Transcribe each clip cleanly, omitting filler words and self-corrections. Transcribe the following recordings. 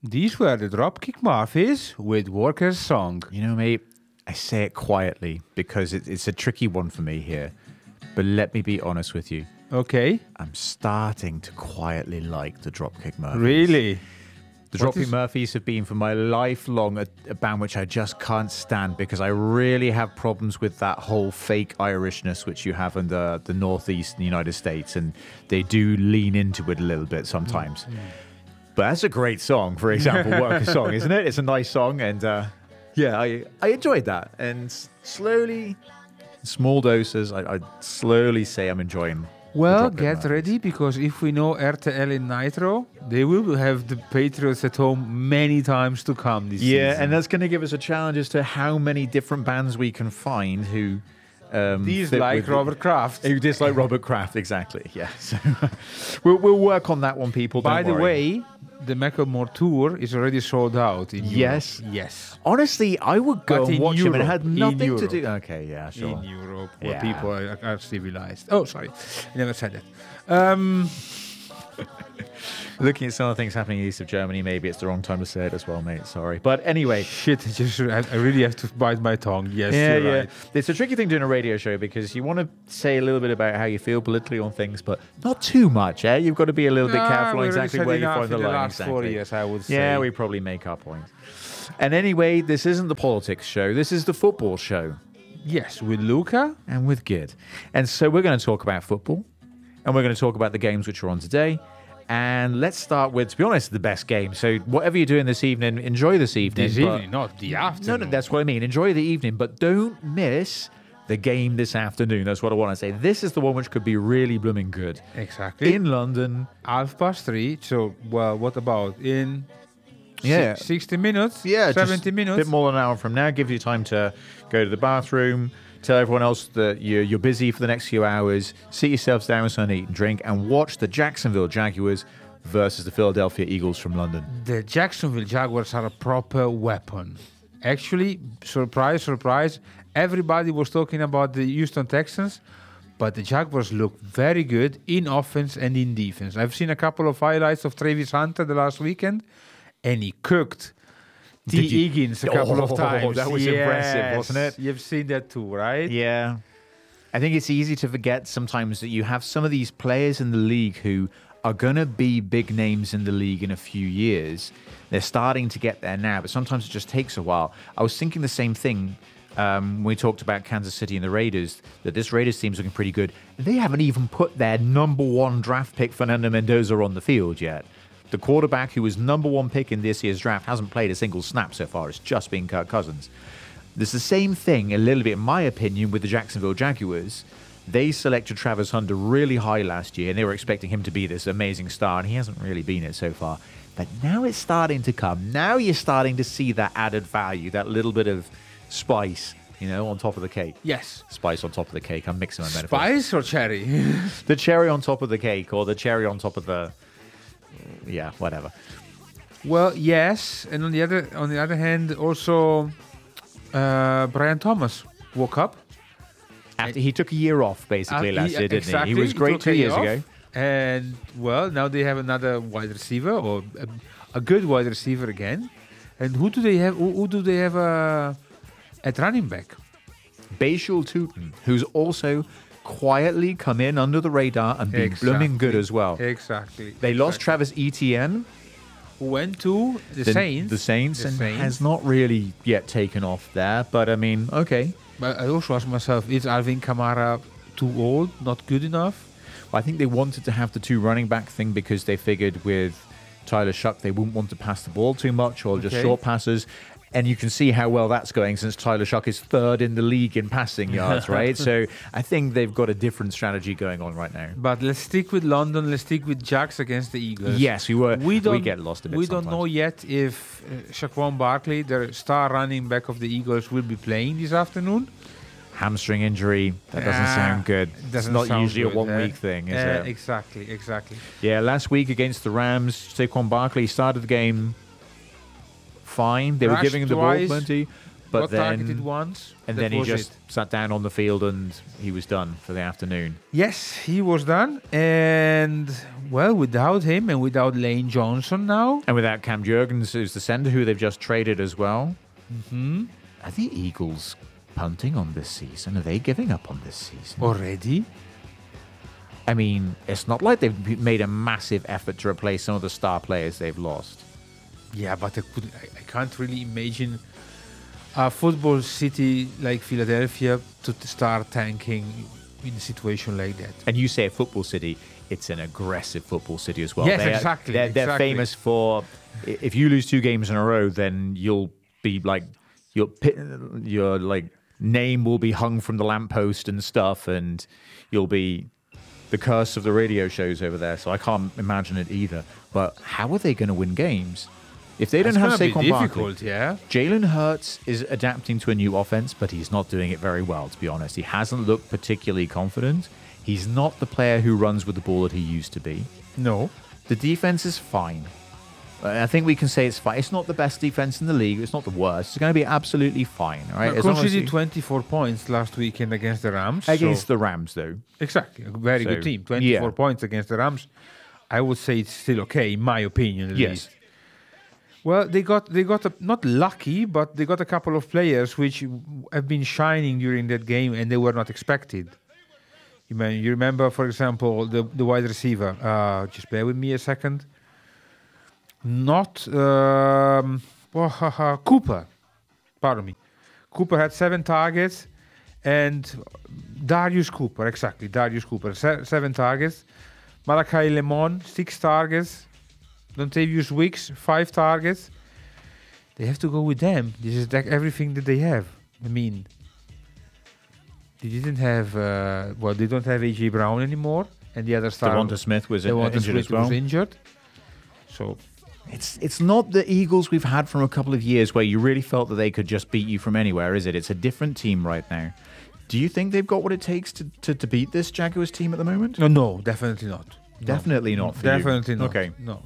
These were the Dropkick Murphys with Workers' Song. You know, mate, I say it quietly because it's a tricky one for me here. But let me be honest with you. Okay. I'm starting to quietly like the Dropkick Murphys. Really? The Dropkick Murphys have been for my lifelong a band which I just can't stand because I really have problems with that whole fake Irishness which you have in the northeast United States, and they do lean into it a little bit sometimes. Mm-hmm. But that's a great song, for example, Worker Song, isn't it? It's a nice song, and I enjoyed that. And slowly, small doses, I'd slowly say I'm enjoying. Well, get ready, because if we know RTL in Nitro, they will have the Patriots at home many times to come this season. Yeah, and that's going to give us a challenge as to how many different bands we can find who... dislike Robert Kraft. Who dislike Robert Kraft, exactly, yeah. So we'll work on that one, people. By the way, the Macklemore tour is already sold out in Europe. Yes. Honestly, I would go and watch him, and it had nothing to do... Okay, yeah, sure. In Europe, where people are civilized. Oh, sorry. I never said that. Looking at some of the things happening east of Germany, maybe it's the wrong time to say it as well, mate. Sorry. But anyway. Shit, I really have to bite my tongue. Yes, you're right. It's a tricky thing doing a radio show because you want to say a little bit about how you feel politically on things, but not too much, eh? You've got to be a little bit careful on exactly where you find the line. Last 4 years, I would say. Yeah, we probably make our point. And anyway, this isn't the politics show. This is the football show. Yes, with Luca. And with Gid. And so we're going to talk about football, and we're going to talk about the games which are on today. And let's start with, to be honest, the best game. So whatever you're doing this evening, enjoy this evening. This evening, not the afternoon. No, that's what I mean. Enjoy the evening, but don't miss the game this afternoon. That's what I want to say. This is the one which could be really blooming good. Exactly. In London. 3:30. So, well, what about in 60 minutes? Yeah. 70 minutes? A bit more than an hour from now. Give you time to go to the bathroom, tell everyone else that you're busy for the next few hours, sit yourselves down with something to eat and drink, and watch the Jacksonville Jaguars versus the Philadelphia Eagles from London. The Jacksonville Jaguars are a proper weapon. Actually, surprise, surprise, everybody was talking about the Houston Texans, but the Jaguars look very good in offense and in defense. I've seen a couple of highlights of Travis Hunter the last weekend, and he cooked T. Higgins a couple of times. That was impressive, wasn't it? You've seen that too, right? Yeah. I think it's easy to forget sometimes that you have some of these players in the league who are going to be big names in the league in a few years. They're starting to get there now, but sometimes it just takes a while. I was thinking the same thing when we talked about Kansas City and the Raiders, that this Raiders team's looking pretty good. They haven't even put their number one draft pick, Fernando Mendoza, on the field yet. The quarterback who was number one pick in this year's draft hasn't played a single snap so far. It's just been Kirk Cousins. There's the same thing, a little bit, in my opinion, with the Jacksonville Jaguars. They selected Travis Hunter really high last year, and they were expecting him to be this amazing star, and he hasn't really been it so far. But now it's starting to come. Now you're starting to see that added value, that little bit of spice, on top of the cake. Yes. Spice on top of the cake. I'm mixing my metaphors. Spice or cherry? The cherry on top of the cake, or the cherry on top of the... Yeah, whatever. Well, yes, and on the other hand, also Brian Thomas woke up after he took a year off, basically last year, didn't exactly. He was great 2 years ago, and well, now they have another wide receiver, or a good wide receiver again. And who do they have? Who do they have at running back? Bashal Tutin, who's also quietly come in under the radar and been blooming good as well. Exactly. They lost Travis Etienne, who went to the Saints. The Saints, has not really yet taken off there. But I mean, okay. But I also ask myself, is Alvin Kamara too old, not good enough? Well, I think they wanted to have the two running back thing because they figured with Tyler Shuck they wouldn't want to pass the ball too much or just short passes. And you can see how well that's going since Tyler Shuck is third in the league in passing yards, right? So I think they've got a different strategy going on right now. But let's stick with London. Let's stick with Jags against the Eagles. Yes, we get lost a bit. We don't know yet if Saquon Barkley, the star running back of the Eagles, will be playing this afternoon. Hamstring injury. That doesn't sound good. It's not usually a 1 week thing, is it? Exactly. Yeah, last week against the Rams, Saquon Barkley started the game fine. They were giving him the ball plenty, but got then targeted once. and That then he was just it. sat down on the field and he was done for the afternoon. Yes, he was done. And, well, without him and without Lane Johnson now, And without Cam Jurgens, who's the sender, who they've just traded as well. Mm-hmm. Are the Eagles punting on this season? Are they giving up on this season? already. I mean, it's not like they've made a massive effort to replace some of the star players they've lost. Yeah, but I can't really imagine a football city like Philadelphia to start tanking in a situation like that. And you say a football city, it's an aggressive football city as well. Yes, They are- exactly, They're exactly. famous for, if you lose 2 games in a row, then you'll be like, your like name will be hung from the lamppost and stuff, and you'll be the curse of the radio shows over there. So I can't imagine it either. But how are they going to win games if they don't It's have gonna be Saquon Barkley? difficult, yeah. Jalen Hurts is adapting to a new offense, but he's not doing it very well, to be honest. He hasn't looked particularly confident. He's not the player who runs with the ball that he used to be. No. The defense is fine. I think we can say it's fine. It's not the best defense in the league. It's not the worst. It's going to be absolutely fine. All right? As long as Conceded you- 24 points last weekend against the Rams. against so, the Rams, though. exactly, a very So, good team. 24 yeah. points against the Rams. I would say it's still okay, in my opinion, at Yes. least. Well, they got not lucky, but they got a couple of players which have been shining during that game, and they were not expected. You remember, for example, the wide receiver. Just bear with me a second. Not Cooper. Pardon me. Cooper had 7 targets, and Darius Cooper, 7 targets. Malachi Lemon, 6 targets. Dontavius Wicks, 5 targets. They have to go with them. This is like everything that they have. I mean, they didn't have. They don't have AJ Brown anymore, and the other star, Devonta Smith was Devonta injured Smith as well. was injured. So It's not the Eagles we've had from a couple of years where you really felt that they could just beat you from anywhere, is it? It's a different team right now. Do you think they've got what it takes to beat this Jaguars team at the moment? no, definitely not. No. Definitely not for you. Definitely not. Okay. No.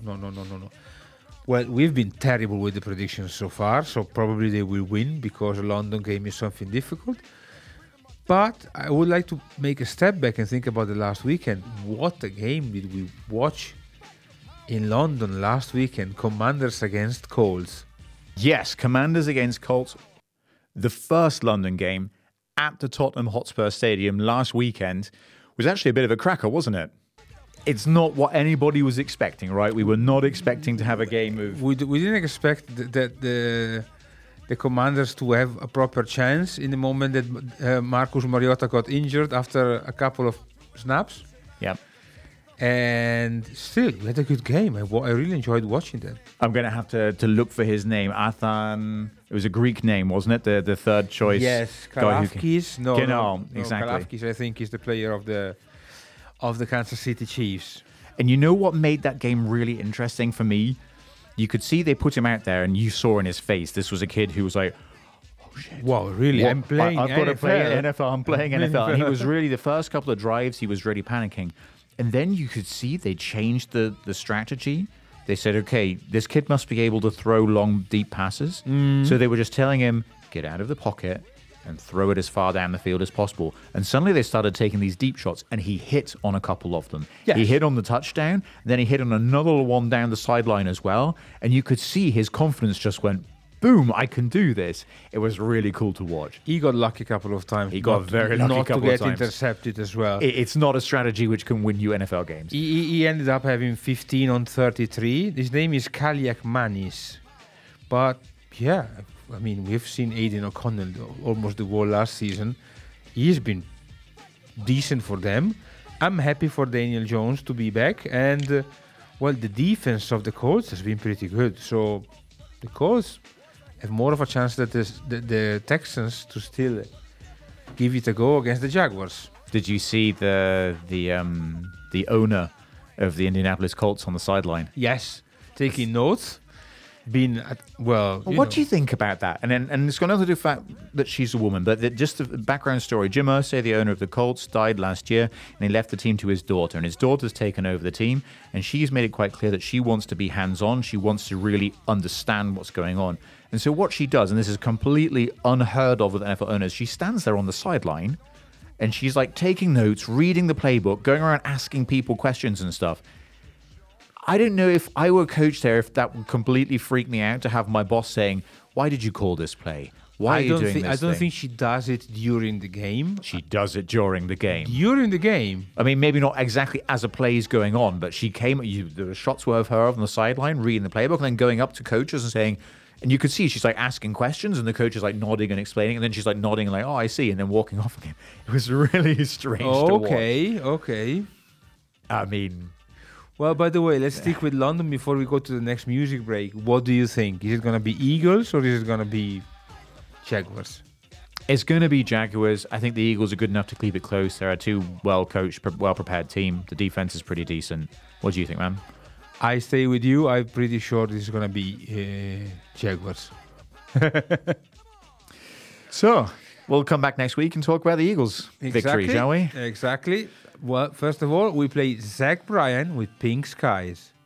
Well, we've been terrible with the predictions so far, so probably they will win because a London game is something difficult. But I would like to make a step back and think about the last weekend. What a game did we watch in London last weekend? Commanders against Colts. Yes, Commanders against Colts. The first London game at the Tottenham Hotspur Stadium last weekend was actually a bit of a cracker, wasn't it? It's not what anybody was expecting, right? We were not expecting to have a game of... We didn't expect that the Commanders to have a proper chance in the moment that Marcus Mariota got injured after a couple of snaps. Yeah. And still, we had a good game. I really enjoyed watching that. I'm going to have to look for his name. Athan... It was a Greek name, wasn't it? The third choice Yes, guy who Kalafkis. No, exactly. Kalafkis, I think, is the player of the Kansas City Chiefs. And you know what made that game really interesting for me? You could see they put him out there, and you saw in his face, this was a kid who was like, oh shit. Wow, really? What? I'm playing I've got to play NFL. NFL. I'm playing NFL. And he was really, the first couple of drives, he was really panicking. And then you could see they changed the strategy. They said, okay, this kid must be able to throw long, deep passes. So they were just telling him, get out of the pocket and throw it as far down the field as possible. And suddenly they started taking these deep shots, and he hit on a couple of them. Yes. He hit on the touchdown, then he hit on another one down the sideline as well. And you could see his confidence just went, boom, I can do this. It was really cool to watch. He got lucky a couple of times. He got very lucky a not couple to of get times. intercepted as well. It's not a strategy which can win you NFL games. He ended up having 15 on 33. His name is Kaliak Manis. But yeah, I mean, we've seen Aiden O'Connell almost the whole last season. He's been decent for them. I'm happy for Daniel Jones to be back. And, the defense of the Colts has been pretty good. So the Colts have more of a chance that the Texans to still give it a go against the Jaguars. Did you see the owner of the Indianapolis Colts on the sideline? Yes, taking notes. been What do you think about that? And it's got nothing to do with the fact that she's a woman, but just the background story. Jim Irsay, the owner of the Colts, died last year, and he left the team to his daughter. And his daughter's taken over the team, and she's made it quite clear that she wants to be hands-on. She wants to really understand what's going on. And so what she does, and this is completely unheard of with NFL owners, she stands there on the sideline, and she's like taking notes, reading the playbook, going around asking people questions and stuff. I don't know if I were a coach there, if that would completely freak me out to have my boss saying, "Why did you call this play? Why are you doing this?" I don't thing?" think she does it during the game. She does it during the game. During the game. I mean, maybe not exactly as a play is going on, but she came. There were shots of her on the sideline reading the playbook, and then going up to coaches and saying, and you could see she's like asking questions, and the coach is like nodding and explaining, and then she's like nodding and like, "Oh, I see," and then walking off again. It was really strange to watch. Okay. I mean. Well, by the way, let's stick with London before we go to the next music break. What do you think? Is it going to be Eagles or is it going to be Jaguars? It's going to be Jaguars. I think the Eagles are good enough to keep it close. They're a too well-coached, well-prepared team. The defense is pretty decent. What do you think, man? I stay with you. I'm pretty sure this is going to be Jaguars. So, we'll come back next week and talk about the Eagles' victory, shall we? Exactly. Well, first of all, we play Zach Bryan with Pink Skies.